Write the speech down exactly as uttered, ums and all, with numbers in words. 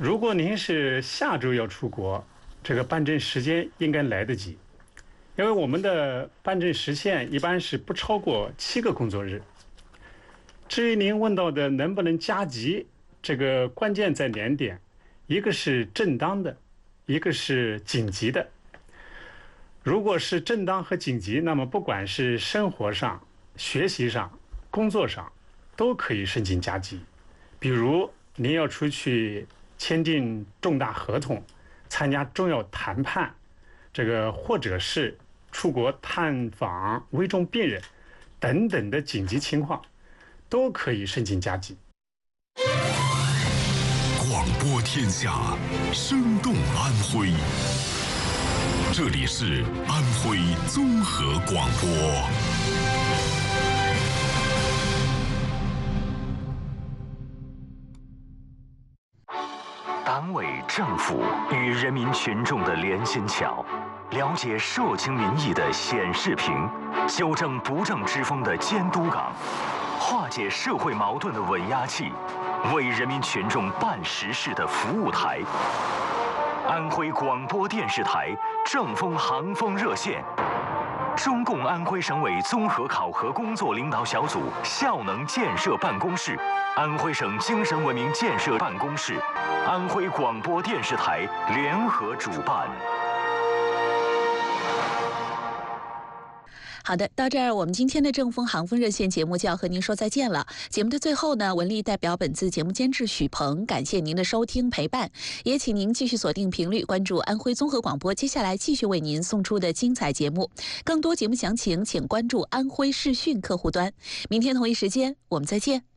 如果您是下周要出国，这个办证时间应该来得及，因为我们的办证时限一般是不超过七个工作日。至于您问到的能不能加急，这个关键在两点，一个是正当的，一个是紧急的。如果是正当和紧急，那么不管是生活上、学习上、工作上，都可以申请加急。比如您要出去签订重大合同，参加重要谈判，这个或者是出国探访危重病人等等的紧急情况，都可以申请加急。 广播天下，生动安徽。这里是安徽综合广播。 党委政府与人民群众的连心桥，了解社情民意的显示屏，纠正不正之风的监督岗，化解社会矛盾的稳压器，为人民群众办实事的服务台。安徽广播电视台正风航风热线，中共安徽省委综合考核工作领导小组效能建设办公室，安徽省精神文明建设办公室，安徽广播电视台联合主办。 好的，到这儿我们今天的正风航风热线节目就要和您说再见了。节目的最后呢，文丽代表本次节目监制许鹏，感谢您的收听陪伴，也请您继续锁定频率，关注安徽综合广播，接下来继续为您送出的精彩节目。更多节目详情请关注安徽视讯客户端。明天同一时间我们再见。